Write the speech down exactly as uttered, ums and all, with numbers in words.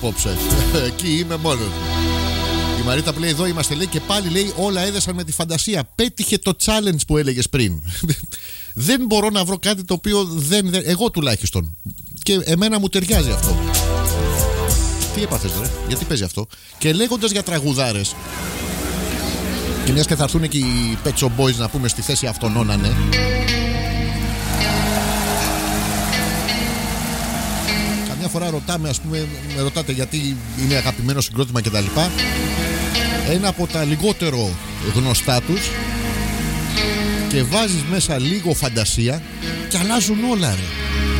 απόψε. Εκεί είμαι μόνος. Η Μαρίτα που λέει εδώ είμαστε, λέει, και πάλι λέει όλα έδεσαν με τη φαντασία. Πέτυχε το challenge που έλεγες πριν. Δεν μπορώ να βρω κάτι το οποίο δεν, δεν. Εγώ τουλάχιστον. Και εμένα μου ταιριάζει αυτό. Τι έπαθες ρε, γιατί παίζει αυτό? Και λέγοντας για τραγουδάρες, και μιας και θα έρθουν και οι Pet Shop Boys να πούμε στη θέση αυτονώνανε. Καμιά φορά ρωτάμε, ας πούμε, με ρωτάτε γιατί είναι αγαπημένο συγκρότημα κτλ. Ένα από τα λιγότερο γνωστά τους, και βάζεις μέσα λίγο φαντασία και αλλάζουν όλα ρε.